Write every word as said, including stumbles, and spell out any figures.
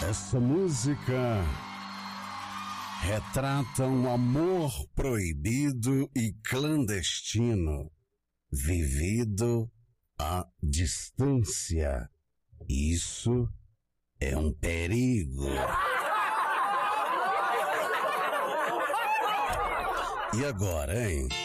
Essa música retrata um amor proibido e clandestino, vivido à distância. Isso é um perigo. E agora, hein?